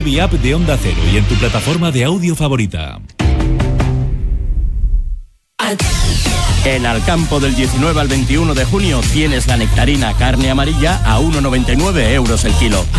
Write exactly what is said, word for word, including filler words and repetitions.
App de Onda Cero y en tu plataforma de audio favorita. En Alcampo del diecinueve al veintiuno de junio tienes la nectarina carne amarilla a uno noventa y nueve euros el kilo.